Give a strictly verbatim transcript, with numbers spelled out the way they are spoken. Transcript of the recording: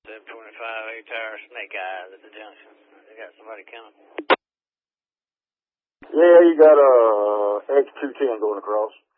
seven twenty-five, eight Tower, Snake Eyes at the junction. They got somebody coming. Yeah, you got a X two ten going across.